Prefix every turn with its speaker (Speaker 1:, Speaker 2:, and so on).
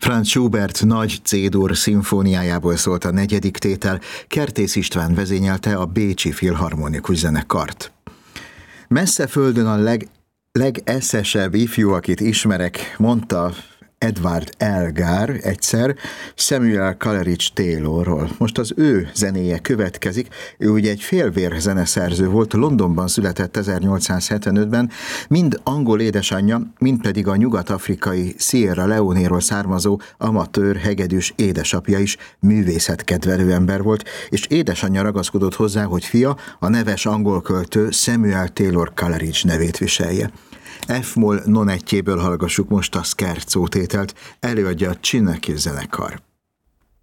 Speaker 1: Franz Schubert nagy C-dur szimfóniájából szólt a negyedik tétel, Kertész István vezényelte a Bécsi Filharmonikus Zenekart. Messze földön a legeszesebb ifjú, akit ismerek, mondta Edward Elgar egyszer Samuel Coleridge Taylorról. Most az ő zenéje következik. Ő ugye egy félvér zeneszerző volt, Londonban született 1875-ben, mind angol édesanyja, mind pedig a nyugat-afrikai Sierra Leone-ról származó amatőr hegedűs édesapja is művészetkedvelő ember volt, és édesanyja ragaszkodott hozzá, hogy fia a neves angol költő Samuel Taylor Coleridge nevét viselje. F-moll non-1-jéből hallgassuk most a Scherzo tételt, előadja a Csineki zenekar.